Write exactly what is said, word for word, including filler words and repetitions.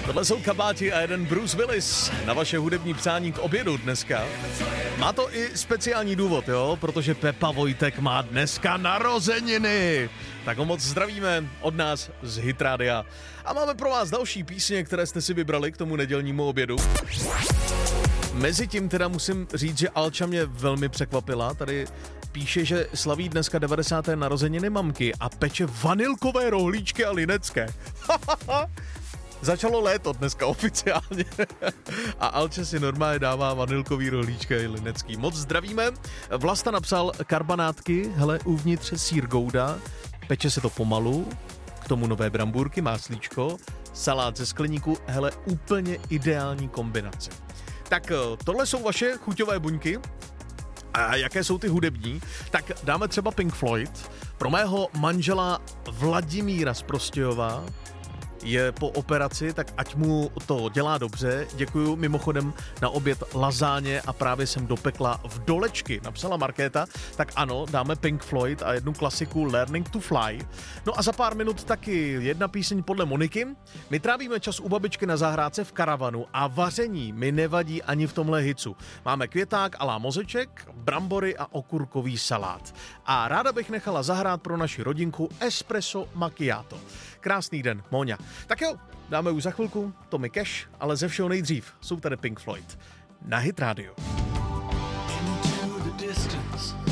Tohle jsou Kabáti a jeden Bruce Willis na vaše hudební přání k obědu dneska. Má to i speciální důvod, jo, protože Pepa Vojtek má dneska narozeniny. Tak ho moc zdravíme od nás z Hit Rádia. A máme pro vás další písně, které jste si vybrali k tomu nedělnímu obědu. Mezitím teda musím říct, že Alča mě velmi překvapila. Tady píše, že slaví dneska devadesáté narozeniny mamky a peče vanilkové rohlíčky a linecké. Začalo léto dneska oficiálně a Alče si normálně dává vanilkový rohlíčka i linecký. Moc zdravíme. Vlasta napsal karbanátky, hele, uvnitř sýr gouda, peče se to pomalu, k tomu nové brambůrky, máslíčko, salát ze skleníku, hele, úplně ideální kombinace. Tak tohle jsou vaše chuťové buňky. A jaké jsou ty hudební? Tak dáme třeba Pink Floyd. Pro mého manžela Vladimíra z Prostějova je po operaci, tak ať mu to dělá dobře. Děkuju mimochodem na oběd lazáně a právě jsem dopekla v dolečky, napsala Markéta. Tak ano, dáme Pink Floyd a jednu klasiku Learning to Fly. No a za pár minut taky jedna píseň podle Moniky. My trávíme čas u babičky na zahrádce v karavanu a vaření mi nevadí ani v tomhle hicu. Máme květák a lá mozeček, brambory a okurkový salát. A ráda bych nechala zahrát pro naši rodinku espresso macchiato. Krásný den, Móňa. Tak jo, dáme už za chvilku Tommy Cash, ale ze všeho nejdřív jsou tady Pink Floyd na Hit Radio. Into the distance.